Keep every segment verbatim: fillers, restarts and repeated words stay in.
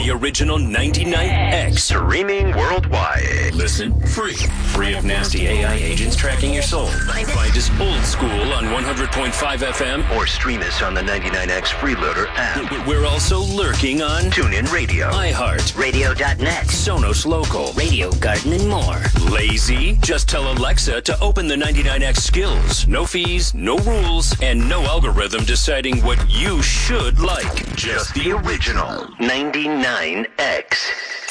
The original ninety-nine X. Streaming worldwide. Listen free. Free of nasty A I agents tracking your soul. Find us old school on one hundred point five F M. Or stream us on the ninety-nine X Freeloader app. We're also lurking on TuneIn Radio, iHeart, Radio dot net, Sonos Local, Radio Garden, and more. Lazy? Just tell Alexa to open the ninety-nine X skills. No fees, no rules, and no algorithm deciding what you should like. Just the original ninety-nine X.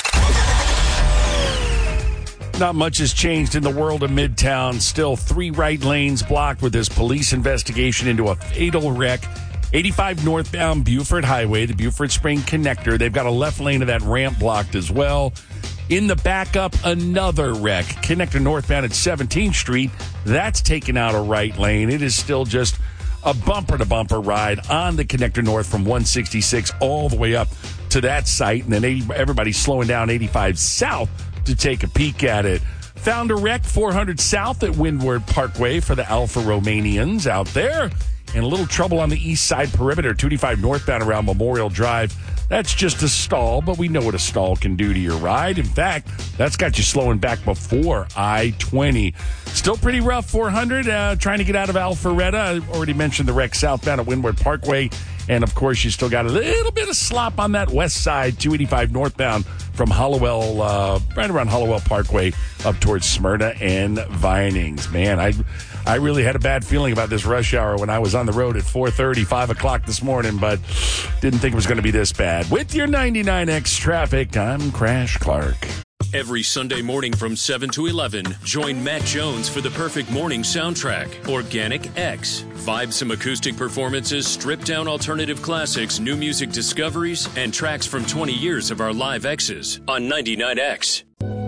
Not much has changed in the world of Midtown. Still three right lanes blocked with this police investigation into a fatal wreck. eighty-five northbound Buford Highway, the Buford Spring connector. They've got a left lane of that ramp blocked as well. In the backup, another wreck. Connector northbound at seventeenth Street. That's taken out a right lane. It is still just a bumper-to-bumper ride on the connector north from one sixty-six all the way up to that site. And then everybody's slowing down eighty-five south to take a peek at it. Found a wreck four hundred south at Windward Parkway for the Alfa Romanians out there. And a little trouble on the east side perimeter, two eighty-five northbound around Memorial Drive. That's just a stall, but we know what a stall can do to your ride. In fact, that's got you slowing back before I twenty. Still pretty rough, four hundred, uh, trying to get out of Alpharetta. I already mentioned the wreck southbound at Windward Parkway. And, of course, you still got a little bit of slop on that west side, two eighty-five northbound from Hollowell, uh, right around Hollowell Parkway up towards Smyrna and Vinings. Man, I I really had a bad feeling about this rush hour when I was on the road at four thirty, five o'clock this morning, but didn't think it was going to be this bad. With your ninety-nine X traffic, I'm Crash Clark. Every Sunday morning from seven to eleven, join Matt Jones for the perfect morning soundtrack, Organic X. Vibesome acoustic performances, stripped-down alternative classics, new music discoveries, and tracks from twenty years of our live X's on ninety-nine X.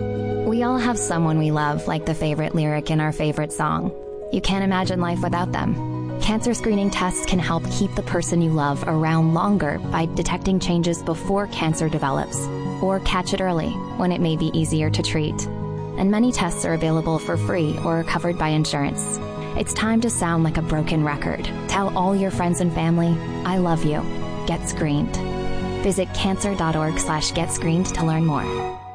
We all have someone we love, like the favorite lyric in our favorite song. You can't imagine life without them. Cancer screening tests can help keep the person you love around longer by detecting changes before cancer develops, or catch it early when it may be easier to treat. And many tests are available for free or covered by insurance. It's time to sound like a broken record. Tell all your friends and family, I love you. Get screened. Visit cancer dot org slash get screened to learn more.